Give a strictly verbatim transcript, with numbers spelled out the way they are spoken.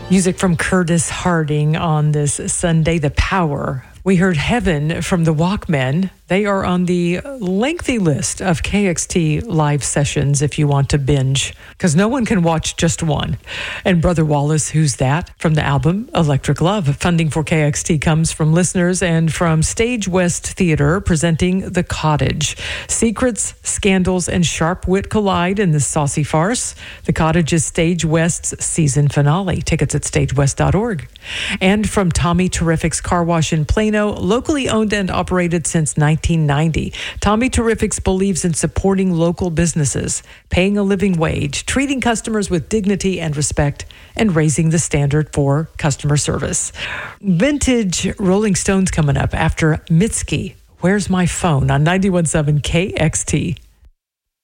Music from Curtis Harding on this Sunday, The Power. We heard Heaven from the Walkmen. They are on the lengthy list of K X T live sessions if you want to binge, because no one can watch just one. And Brother Wallace, Who's That? From the album Electric Love. Funding for K X T comes from listeners and from Stage West Theater presenting The Cottage. Secrets, scandals, and sharp wit collide in this saucy farce. The Cottage is Stage West's season finale. Tickets at stage west dot org. And from Tommy Terrific's Car Wash in Plano, locally owned and operated since nineteen ninety. Tommy Terrifics believes in supporting local businesses, paying a living wage, treating customers with dignity and respect, and raising the standard for customer service. Vintage Rolling Stones coming up after Mitski, Where's My Phone on ninety-one point seven K X T.